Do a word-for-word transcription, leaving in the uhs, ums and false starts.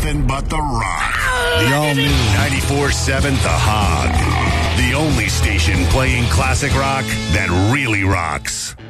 nothing but The Rock. The all-new ninety-four seven The Hog. The only station playing classic rock that really rocks.